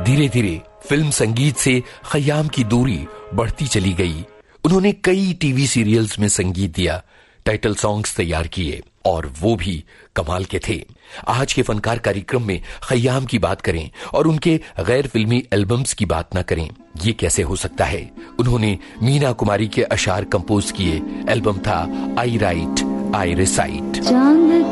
धीरे धीरे फिल्म संगीत से खयाम की दूरी बढ़ती चली गई। उन्होंने कई टीवी सीरियल्स में संगीत दिया, टाइटल सॉन्ग्स तैयार किए और वो भी कमाल के थे। आज के फनकार कार्यक्रम में खयाम की बात करें और उनके गैर फिल्मी एल्बम्स की बात ना करें, ये कैसे हो सकता है। उन्होंने मीना कुमारी के अशार कंपोज किए, एल्बम था आई राइट आई रिसाइट।